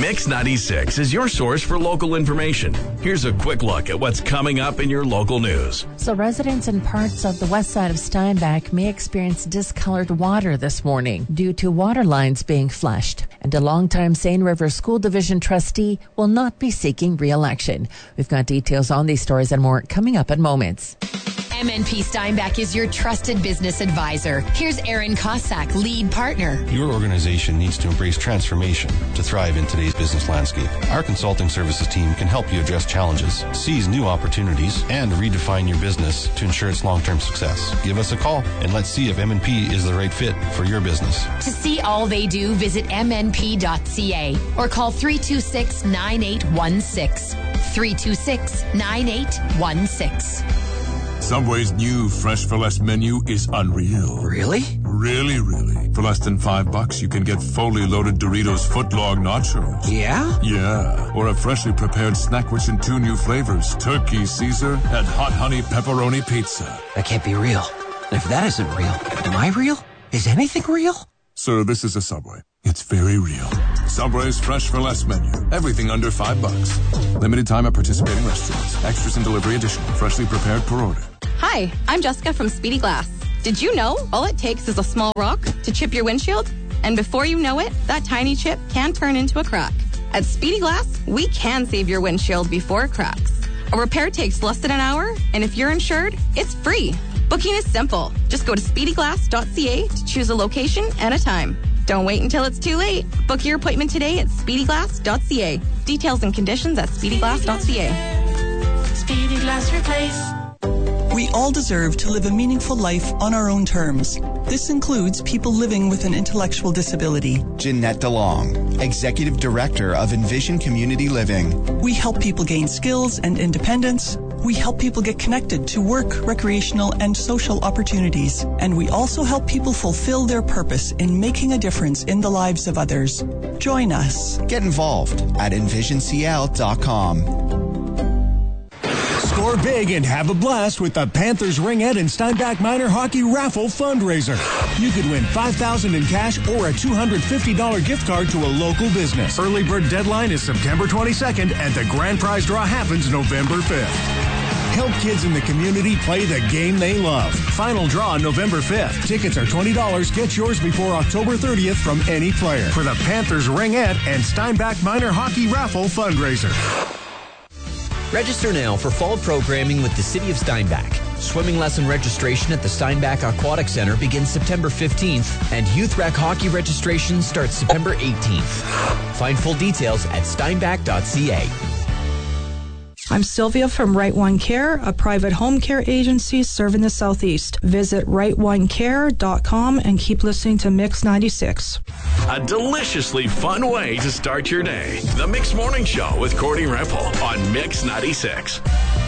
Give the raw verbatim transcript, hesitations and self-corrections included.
Mix ninety-six is your source for local information. Here's a quick look at what's coming up in your local news. So residents in parts of the west side of Steinbach may experience discolored water this morning due to water lines being flushed. And a longtime Seine River School Division trustee will not be seeking re-election. We've got details on these stories and more coming up in moments. M N P Steinbach is your trusted business advisor. Here's Aaron Cossack, lead partner. Your organization needs to embrace transformation to thrive in today's business landscape. Our consulting services team can help you address challenges, seize new opportunities, and redefine your business to ensure its long-term success. Give us a call and let's see if M N P is the right fit for your business. To see all they do, visit m n p dot c a or call three two six, nine eight one six. three two six, nine eight one six. Subway's new Fresh for Less menu is unreal. Really? Really, really. For less than five bucks, you can get fully loaded Doritos footlong nachos. Yeah? Yeah. Or a freshly prepared snack rich in two new flavors, turkey Caesar and hot honey pepperoni pizza. That can't be real. If that isn't real, am I real? Is anything real? Sir, this is a Subway. It's very real. Subway's Fresh for Less menu. Everything under five bucks. Limited time at participating restaurants. Extras and delivery additional. Freshly prepared per order. Hi, I'm Jessica from Speedy Glass. Did you know all it takes is a small rock to chip your windshield? And before you know it, that tiny chip can turn into a crack. At Speedy Glass, we can save your windshield before it cracks. A repair takes less than an hour, and if you're insured, it's free. Booking is simple. Just go to speedy glass dot c a to choose a location and a time. Don't wait until it's too late. Book your appointment today at speedy glass dot c a. Details and conditions at speedy glass dot c a. Speedy Glass Replace. We all deserve to live a meaningful life on our own terms. This includes people living with an intellectual disability. Jeanette DeLong, Executive Director of Envision Community Living. We help people gain skills and independence. We help people get connected to work, recreational, and social opportunities. And we also help people fulfill their purpose in making a difference in the lives of others. Join us. Get involved at envision c l dot com. Score big and have a blast with the Panthers Ringette and Steinbach Minor Hockey Raffle Fundraiser. You could win five thousand dollars in cash or a two hundred fifty dollars gift card to a local business. Early bird deadline is September twenty-second and the grand prize draw happens November fifth. Help kids in the community play the game they love. Final draw November fifth. Tickets are twenty dollars. Get yours before October thirtieth from any player for the Panthers Ringette and Steinbach Minor Hockey Raffle Fundraiser. Register now for fall programming with the City of Steinbach. Swimming lesson registration at the Steinbach Aquatic Center begins September fifteenth, and Youth Rec Hockey registration starts September eighteenth. Find full details at steinbach dot c a. I'm Sylvia from Right One Care, a private home care agency serving the Southeast. Visit right one care dot com and keep listening to Mix ninety-six. A deliciously fun way to start your day. The Mix Morning Show with Courtney Ripple on Mix ninety-six.